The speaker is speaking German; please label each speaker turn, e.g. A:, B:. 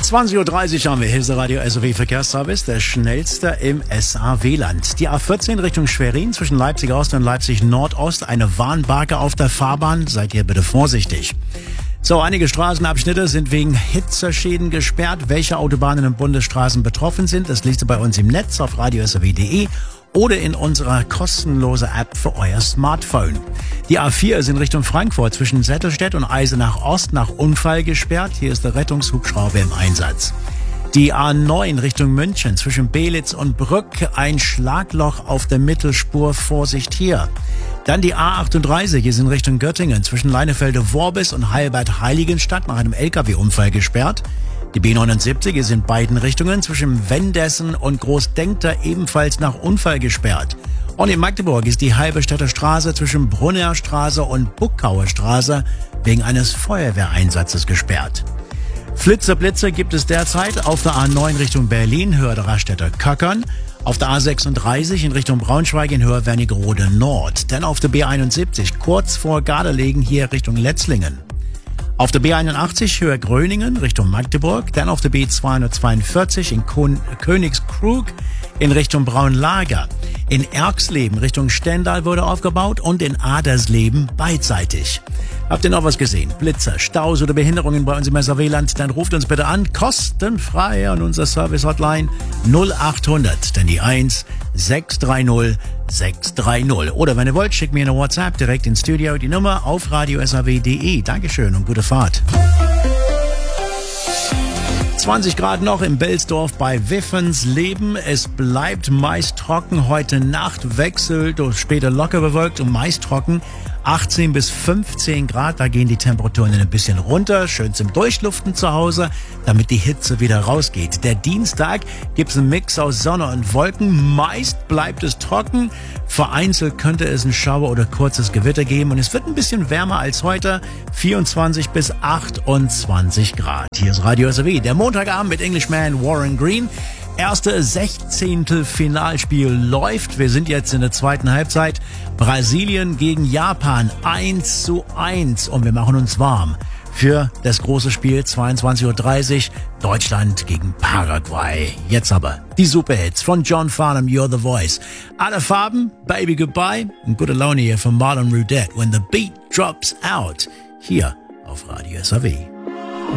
A: 20.30 Uhr haben wir Hilse Radio SOW Verkehrsservice, der schnellste im SAW-Land. Die A14 Richtung Schwerin zwischen Leipzig Ost und Leipzig Nordost. Eine Warnbarke auf der Fahrbahn. Seid ihr bitte vorsichtig. So, einige Straßenabschnitte sind wegen Hitzeschäden gesperrt. Welche Autobahnen und Bundesstraßen betroffen sind, das liest ihr bei uns im Netz auf radiosow.de oder in unserer kostenlosen App für euer Smartphone. Die A4 ist in Richtung Frankfurt zwischen Settelstedt und Eisenach Ost nach Unfall gesperrt. Hier ist der Rettungshubschrauber im Einsatz. Die A9 Richtung München zwischen Belitz und Brück, ein Schlagloch auf der Mittelspur, Vorsicht hier. Dann die A38 ist in Richtung Göttingen zwischen Leinefelde-Worbis und Heilbad-Heiligenstadt nach einem LKW-Unfall gesperrt. Die B79 ist in beiden Richtungen zwischen Wendessen und Großdenkter ebenfalls nach Unfall gesperrt. Und in Magdeburg ist die Halberstädter Straße zwischen Brunner Straße und Buckauer Straße wegen eines Feuerwehreinsatzes gesperrt. Flitzer-Blitzer gibt es derzeit auf der A9 Richtung Berlin, Höhe der Raststätter Köckern, auf der A36 in Richtung Braunschweig in Höhe Wernigerode Nord, dann auf der B71 kurz vor Gardelegen hier Richtung Letzlingen. Auf der B81 Höhe Gröningen Richtung Magdeburg, dann auf der B242 in Königskrug in Richtung Braunlager. In Erxleben Richtung Stendal wurde aufgebaut und in Adersleben beidseitig. Habt ihr noch was gesehen? Blitzer, Staus oder Behinderungen bei uns im SAW-Land? Dann ruft uns bitte an, kostenfrei an unser Service-Hotline 0800, dann die 1 630 630. Oder wenn ihr wollt, schickt mir eine WhatsApp direkt ins Studio, die Nummer auf radiosaw.de. Dankeschön und gute Fahrt. 20 Grad noch im Belsdorf bei Wiffensleben. Es bleibt meist trocken. Heute Nacht wechselt und später locker bewölkt und meist trocken. 18 bis 15 Grad, da gehen die Temperaturen ein bisschen runter. Schön zum Durchluften zu Hause, damit die Hitze wieder rausgeht. Der Dienstag gibt's einen Mix aus Sonne und Wolken. Meist bleibt es trocken. Vereinzelt könnte es einen Schauer oder kurzes Gewitter geben. Und es wird ein bisschen wärmer als heute. 24 bis 28 Grad. Hier ist Radio SAW. Der Montagabend mit Englishman Warren Green. Erste 16. Finalspiel läuft. Wir sind jetzt in der zweiten Halbzeit. Brasilien gegen Japan 1:1 und wir machen uns warm für das große Spiel 22.30 Uhr Deutschland gegen Paraguay. Jetzt aber die Superhits von John Farnham, You're the Voice. Alle Farben, Baby Goodbye und gute Laune hier von Marlon Rudette. When the beat drops out. Hier auf Radio SAW.